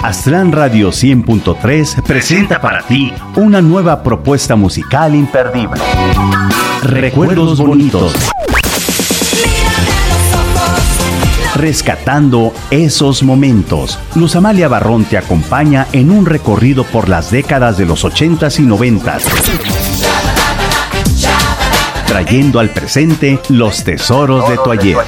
Aztlán Radio 100.3 presenta para ti una nueva propuesta musical imperdible. Recuerdos bonitos. Rescatando esos momentos. Luz Amalia Barrón te acompaña en un recorrido por las décadas de los 80s y 90s, trayendo al presente los tesoros de tu ayer.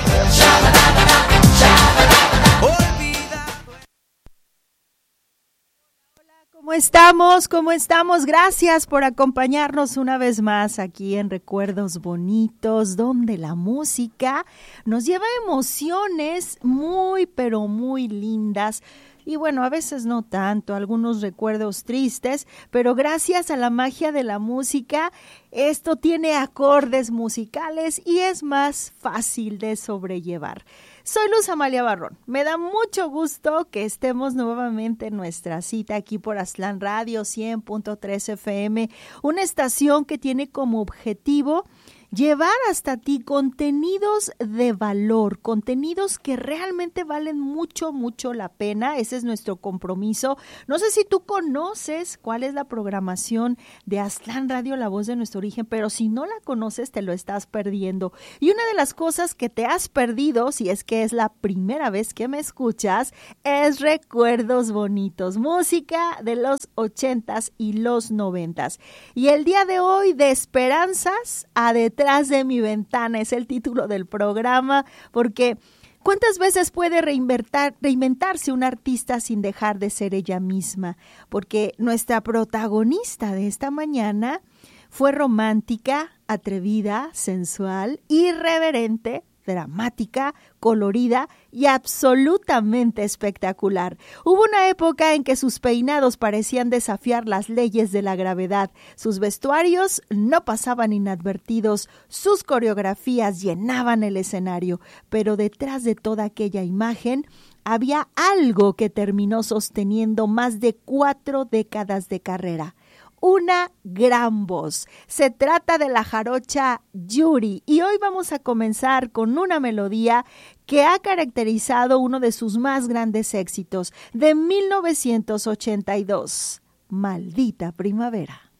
¿Cómo estamos? Gracias por acompañarnos una vez más aquí en Recuerdos Bonitos, donde la música nos lleva a emociones muy, pero muy lindas. Y bueno, a veces no tanto, algunos recuerdos tristes, pero gracias a la magia de la música, esto tiene acordes musicales y es más fácil de sobrellevar. Soy Luz Amalia Barrón. Me da mucho gusto que estemos nuevamente en nuestra cita aquí por Aztlán Radio 100.3 FM, una estación que tiene como objetivo llevar hasta ti contenidos de valor, contenidos que realmente valen mucho, mucho la pena. Ese es nuestro compromiso. No sé si tú conoces cuál es la programación de Aztlán Radio, la voz de nuestro origen, pero si no la conoces, te lo estás perdiendo. Y una de las cosas que te has perdido, si es que es la primera vez que me escuchas, es Recuerdos Bonitos, música de los 80s y los 90s. Y el día de hoy, de esperanzas a detrás de mi ventana, es el título del programa, porque ¿cuántas veces puede reinventarse un artista sin dejar de ser ella misma? Porque nuestra protagonista de esta mañana fue romántica, atrevida, sensual, irreverente, dramática, colorida y absolutamente espectacular. Hubo una época en que sus peinados parecían desafiar las leyes de la gravedad, sus vestuarios no pasaban inadvertidos, sus coreografías llenaban el escenario, pero detrás de toda aquella imagen había algo que terminó sosteniendo más de 4 décadas de carrera. Una gran voz. Se trata de la jarocha Yuri y hoy vamos a comenzar con una melodía que ha caracterizado uno de sus más grandes éxitos de 1982, Maldita Primavera.